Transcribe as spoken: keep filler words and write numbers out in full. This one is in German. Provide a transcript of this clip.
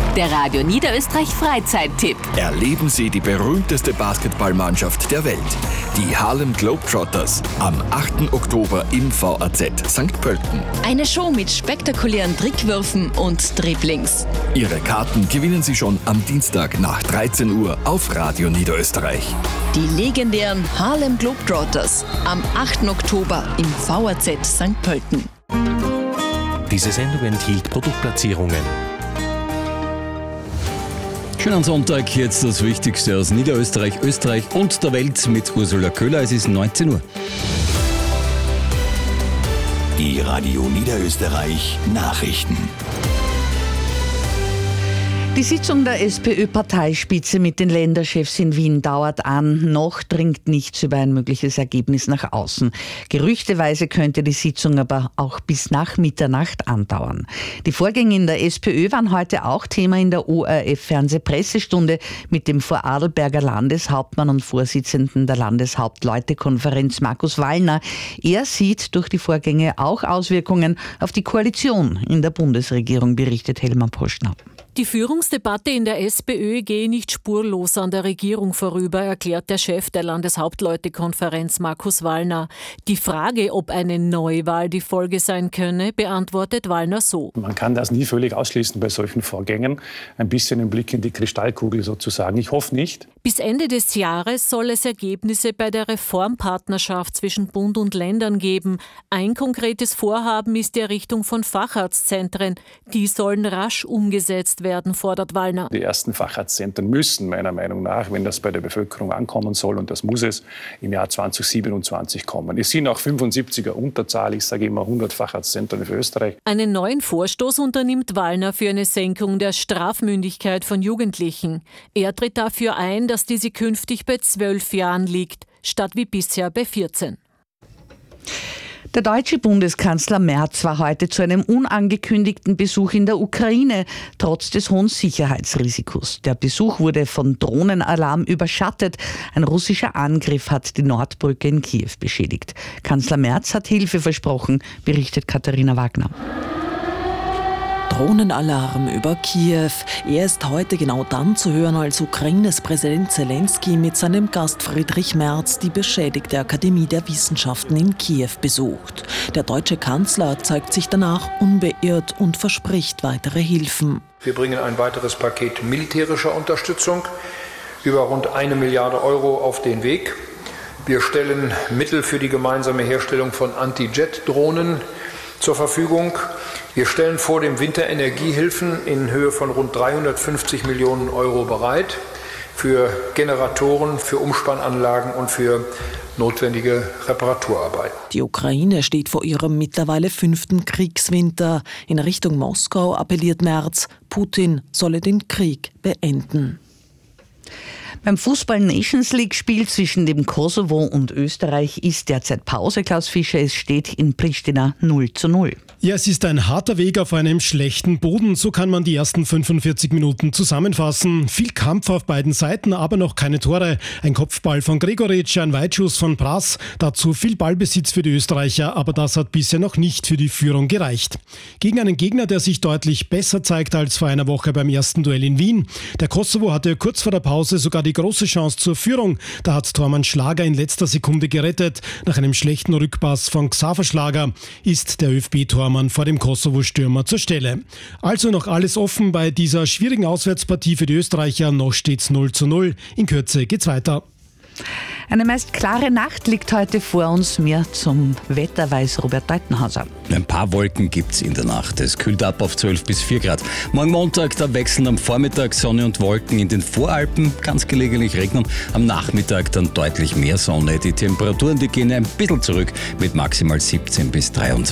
Der Radio Niederösterreich Freizeittipp. Erleben Sie die berühmteste Basketballmannschaft der Welt, die Harlem Globetrotters, am achten Oktober im V A Z Sankt Pölten. Eine Show mit spektakulären Trickwürfen und Dribblings. Ihre Karten gewinnen Sie schon am Dienstag nach dreizehn Uhr auf Radio Niederösterreich. Die legendären Harlem Globetrotters am achten Oktober im V A Z Sankt Pölten. Diese Sendung enthielt Produktplatzierungen. Schönen Sonntag, jetzt das Wichtigste aus Niederösterreich, Österreich und der Welt mit Ursula Köhler. Es ist neunzehn Uhr. Die Radio Niederösterreich Nachrichten. Die Sitzung der SPÖ-Parteispitze mit den Länderchefs in Wien dauert an. Noch dringt nichts über ein mögliches Ergebnis nach außen. Gerüchteweise könnte die Sitzung aber auch bis nach Mitternacht andauern. Die Vorgänge in der SPÖ waren heute auch Thema in der O R F-Fernsehpressestunde mit dem Vorarlberger Landeshauptmann und Vorsitzenden der Landeshauptleutekonferenz Markus Wallner. Er sieht durch die Vorgänge auch Auswirkungen auf die Koalition in der Bundesregierung, berichtet Helma Poschner. Die Führungsdebatte in der SPÖ gehe nicht spurlos an der Regierung vorüber, erklärt der Chef der Landeshauptleutekonferenz Markus Wallner. Die Frage, ob eine Neuwahl die Folge sein könne, beantwortet Wallner so. Man kann das nie völlig ausschließen bei solchen Vorgängen. Ein bisschen ein Blick in die Kristallkugel sozusagen. Ich hoffe nicht. Bis Ende des Jahres soll es Ergebnisse bei der Reformpartnerschaft zwischen Bund und Ländern geben. Ein konkretes Vorhaben ist die Errichtung von Facharztzentren. Die sollen rasch umgesetzt werden, fordert Wallner. Die ersten Facharztzentren müssen meiner Meinung nach, wenn das bei der Bevölkerung ankommen soll, und das muss es, im Jahr zwanzig siebenundzwanzig kommen. Es sind auch fünfundsiebziger Unterzahl, ich sage immer hundert Facharztzentren für Österreich. Einen neuen Vorstoß unternimmt Wallner für eine Senkung der Strafmündigkeit von Jugendlichen. Er tritt dafür ein, dass diese künftig bei zwölf Jahren liegt, statt wie bisher bei vierzehn. Der deutsche Bundeskanzler Merz war heute zu einem unangekündigten Besuch in der Ukraine, trotz des hohen Sicherheitsrisikos. Der Besuch wurde von Drohnenalarm überschattet. Ein russischer Angriff hat die Nordbrücke in Kiew beschädigt. Kanzler Merz hat Hilfe versprochen, berichtet Katharina Wagner. Drohnenalarm über Kiew. Er ist heute genau dann zu hören, als Ukraines Präsident Zelensky mit seinem Gast Friedrich Merz die beschädigte Akademie der Wissenschaften in Kiew besucht. Der deutsche Kanzler zeigt sich danach unbeirrt und verspricht weitere Hilfen. Wir bringen ein weiteres Paket militärischer Unterstützung über rund eine Milliarde Euro auf den Weg. Wir stellen Mittel für die gemeinsame Herstellung von Anti-Jet-Drohnen zur Verfügung. Wir stellen vor dem Winter Energiehilfen in Höhe von rund dreihundertfünfzig Millionen Euro bereit für Generatoren, für Umspannanlagen und für notwendige Reparaturarbeiten. Die Ukraine steht vor ihrem mittlerweile fünften Kriegswinter. In Richtung Moskau appelliert Merz, Putin solle den Krieg beenden. Beim Fußball-Nations-League-Spiel zwischen dem Kosovo und Österreich ist derzeit Pause. Klaus Fischer, es steht in Pristina null zu null. Ja, es ist ein harter Weg auf einem schlechten Boden. So kann man die ersten fünfundvierzig Minuten zusammenfassen. Viel Kampf auf beiden Seiten, aber noch keine Tore. Ein Kopfball von Gregoritsch, ein Weitschuss von Prass. Dazu viel Ballbesitz für die Österreicher, aber das hat bisher noch nicht für die Führung gereicht. Gegen einen Gegner, der sich deutlich besser zeigt als vor einer Woche beim ersten Duell in Wien. Der Kosovo hatte kurz vor der Pause sogar die große Chance zur Führung. Da hat Tormann Schlager in letzter Sekunde gerettet. Nach einem schlechten Rückpass von Xaver Schlager ist der ÖFB-Tormann vor dem Kosovo-Stürmer zur Stelle. Also noch alles offen bei dieser schwierigen Auswärtspartie für die Österreicher. Noch steht's null zu null. In Kürze geht's weiter. Eine meist klare Nacht liegt heute vor uns. Mehr zum Wetter weiß Robert Deutenhauser. Ein paar Wolken gibt's in der Nacht. Es kühlt ab auf zwölf bis vier Grad. Morgen Montag, da wechseln am Vormittag Sonne und Wolken in den Voralpen. Ganz gelegentlich regnen. Am Nachmittag dann deutlich mehr Sonne. Die Temperaturen, die gehen ein bisschen zurück mit maximal siebzehn bis dreiundzwanzig.